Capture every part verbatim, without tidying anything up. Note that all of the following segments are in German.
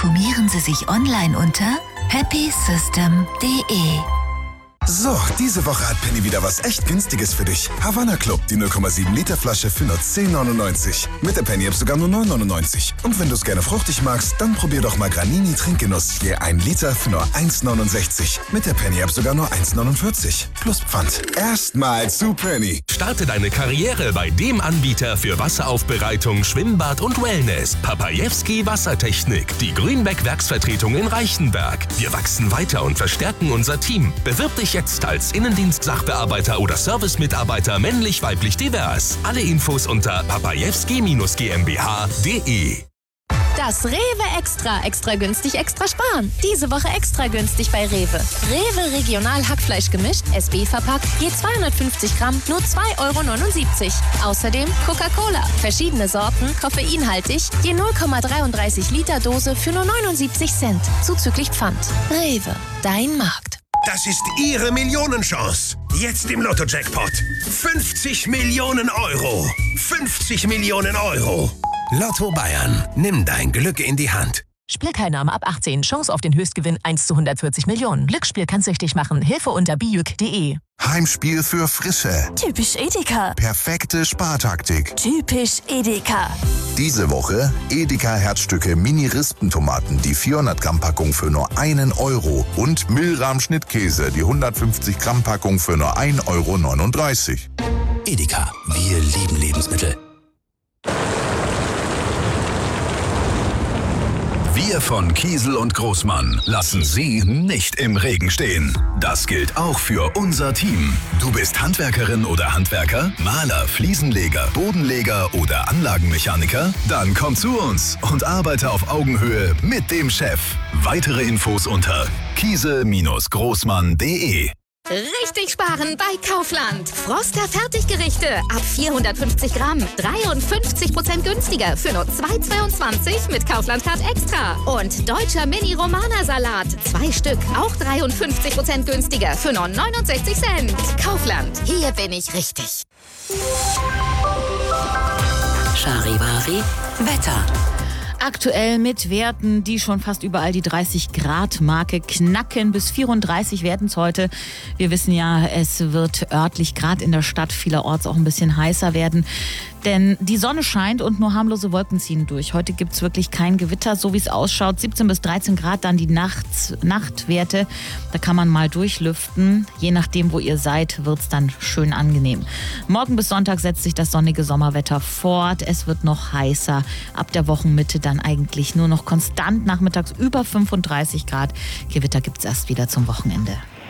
Informieren Sie sich online unter happy system punkt de. So, diese Woche hat Penny wieder was echt Günstiges für dich. Havanna Club, die null Komma sieben Liter Flasche für nur zehn neunundneunzig. Mit der Penny-App sogar nur neun neunundneunzig. Und wenn du es gerne fruchtig magst, dann probier doch mal Granini Trinkgenuss. Je ein Liter für nur eins neunundsechzig. Mit der Penny-App sogar nur eins neunundvierzig. Plus Pfand. Erstmal zu Penny. Starte deine Karriere bei dem Anbieter für Wasseraufbereitung, Schwimmbad und Wellness. Papajewski Wassertechnik. Die Grünbeck Werksvertretung in Reichenberg. Wir wachsen weiter und verstärken unser Team. Bewirb dich jetzt als Innendienst-Sachbearbeiter oder Service-Mitarbeiter männlich-weiblich divers. Alle Infos unter papajewski GmbH punkt de. Das Rewe Extra. Extra günstig, extra sparen. Diese Woche extra günstig bei Rewe. Rewe Regional Hackfleisch gemischt, S B verpackt, je zweihundertfünfzig Gramm, nur zwei Euro neunundsiebzig. Außerdem Coca-Cola. Verschiedene Sorten, koffeinhaltig, je null Komma dreiunddreißig Liter Dose für nur neunundsiebzig Cent. Zuzüglich Pfand. Rewe, dein Markt. Das ist Ihre Millionenchance. Jetzt im Lotto-Jackpot. fünfzig Millionen Euro. fünfzig Millionen Euro. Lotto Bayern. Nimm dein Glück in die Hand. Spielteilnahme ab achtzehn. Chance auf den Höchstgewinn eins zu hundertvierzig Millionen. Glücksspiel kann süchtig machen. Hilfe unter bijuk punkt de. Heimspiel für Frische. Typisch Edeka. Perfekte Spartaktik. Typisch Edeka. Diese Woche Edeka Herzstücke Mini-Rispentomaten, die vierhundert Gramm Packung für nur einen Euro. Und Milram Schnittkäse, die hundertfünfzig Gramm Packung für nur ein Euro neununddreißig. Edeka. Wir lieben Lebensmittel. Wir von Kiesel und Großmann lassen Sie nicht im Regen stehen. Das gilt auch für unser Team. Du bist Handwerkerin oder Handwerker, Maler, Fliesenleger, Bodenleger oder Anlagenmechaniker? Dann komm zu uns und arbeite auf Augenhöhe mit dem Chef. Weitere Infos unter kiesel Großmann punkt de. Richtig sparen bei Kaufland. Froster Fertiggerichte ab vierhundertfünfzig Gramm. dreiundfünfzig Prozent günstiger für nur zwei Euro zweiundzwanzig mit Kaufland-Card Extra. Und deutscher Mini-Romana-Salat. Zwei Stück, auch dreiundfünfzig Prozent günstiger für nur neunundsechzig Cent. Kaufland, hier bin ich richtig. Charivari Wetter. Aktuell mit Werten, die schon fast überall die dreißig Grad Marke knacken. Bis vierunddreißig werden es heute. Wir wissen ja, es wird örtlich, gerade in der Stadt, vielerorts auch ein bisschen heißer werden. Denn die Sonne scheint und nur harmlose Wolken ziehen durch. Heute gibt es wirklich kein Gewitter, so wie es ausschaut. siebzehn bis dreizehn Grad dann die Nachts, Nachtwerte. Da kann man mal durchlüften. Je nachdem, wo ihr seid, wird es dann schön angenehm. Morgen bis Sonntag setzt sich das sonnige Sommerwetter fort. Es wird noch heißer. Ab der Wochenmitte dann eigentlich nur noch konstant nachmittags über fünfunddreißig Grad. Gewitter gibt es erst wieder zum Wochenende.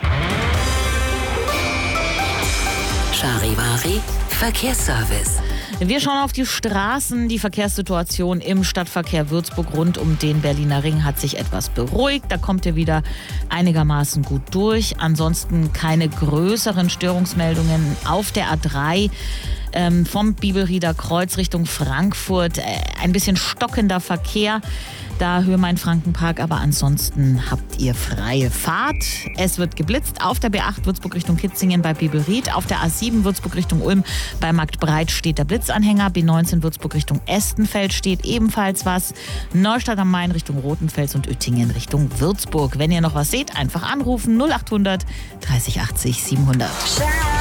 Charivari Verkehrsservice. Wir schauen auf die Straßen. Die Verkehrssituation im Stadtverkehr Würzburg rund um den Berliner Ring hat sich etwas beruhigt. Da kommt ihr wieder einigermaßen gut durch. Ansonsten keine größeren Störungsmeldungen auf der A drei. Ähm, vom Bibelrieder Kreuz Richtung Frankfurt. Äh, ein bisschen stockender Verkehr. Da Höhe-Main-Franken-Park, aber ansonsten habt ihr freie Fahrt. Es wird geblitzt auf der B acht Würzburg Richtung Kitzingen bei Bibelried. Auf der A sieben Würzburg Richtung Ulm bei Marktbreit steht der Blitzanhänger. B neunzehn Würzburg Richtung Estenfeld steht ebenfalls was. Neustadt am Main Richtung Rothenfels und Uettingen Richtung Würzburg. Wenn ihr noch was seht, einfach anrufen null achthundert dreißig achtzig siebenhundert.